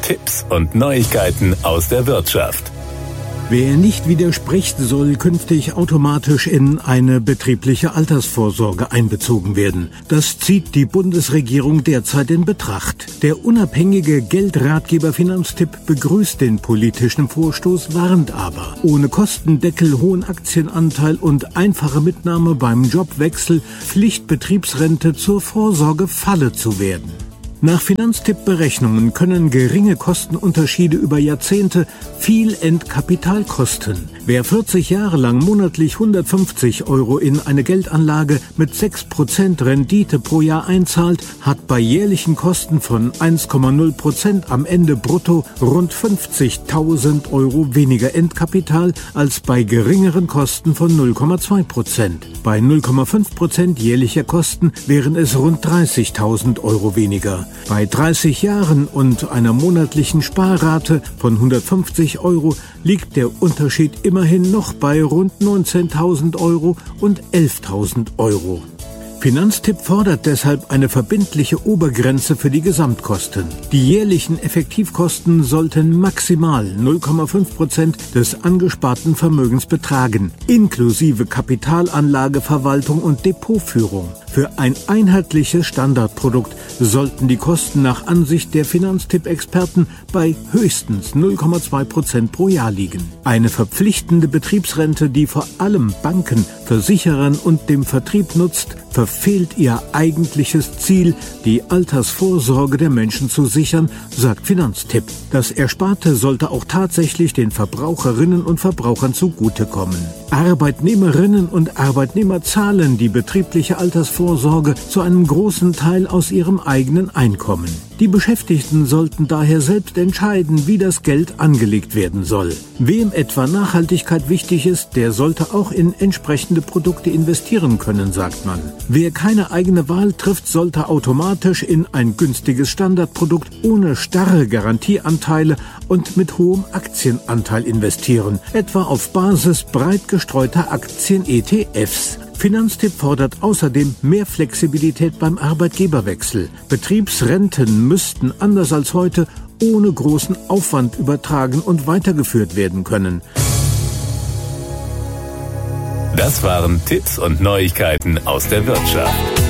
Tipps und Neuigkeiten aus der Wirtschaft. Wer nicht widerspricht, soll künftig automatisch in eine betriebliche Altersvorsorge einbezogen werden. Das zieht die Bundesregierung derzeit in Betracht. Der unabhängige Geldratgeber Finanztipp begrüßt den politischen Vorstoß, warnt aber: ohne Kostendeckel, hohen Aktienanteil und einfache Mitnahme beim Jobwechsel Pflichtbetriebsrente zur Vorsorgefalle zu werden. Nach Finanztipp-Berechnungen können geringe Kostenunterschiede über Jahrzehnte viel Endkapital kosten. Wer 40 Jahre lang monatlich 150 € in eine Geldanlage mit 6% Rendite pro Jahr einzahlt, hat bei jährlichen Kosten von 1,0% am Ende brutto rund 50.000 € weniger Endkapital als bei geringeren Kosten von 0,2%. Bei 0,5% jährlicher Kosten wären es rund 30.000 € weniger. Bei 30 Jahren und einer monatlichen Sparrate von 150 € liegt der Unterschied immerhin noch bei rund 19.000 € und 11.000 €. Finanztipp fordert deshalb eine verbindliche Obergrenze für die Gesamtkosten. Die jährlichen Effektivkosten sollten maximal 0,5% des angesparten Vermögens betragen, inklusive Kapitalanlageverwaltung und Depotführung. Für ein einheitliches Standardprodukt sollten die Kosten nach Ansicht der Finanztipp-Experten bei höchstens 0,2% pro Jahr liegen. Eine verpflichtende Betriebsrente, die vor allem Banken, Versicherern und dem Vertrieb nutzt, verfehlt ihr eigentliches Ziel, die Altersvorsorge der Menschen zu sichern, sagt Finanztipp. Das Ersparte sollte auch tatsächlich den Verbraucherinnen und Verbrauchern zugutekommen. Arbeitnehmerinnen und Arbeitnehmer zahlen die betriebliche Altersvorsorge zu einem großen Teil aus ihrem eigenen Einkommen. Die Beschäftigten sollten daher selbst entscheiden, wie das Geld angelegt werden soll. Wem etwa Nachhaltigkeit wichtig ist, der sollte auch in entsprechende Produkte investieren können, sagt man. Wer keine eigene Wahl trifft, sollte automatisch in ein günstiges Standardprodukt ohne starre Garantieanteile und mit hohem Aktienanteil investieren, etwa auf Basis breit gestreuter Aktien-ETFs. Finanztipp fordert außerdem mehr Flexibilität beim Arbeitgeberwechsel. Betriebsrenten müssten anders als heute ohne großen Aufwand übertragen und weitergeführt werden können. Das waren Tipps und Neuigkeiten aus der Wirtschaft.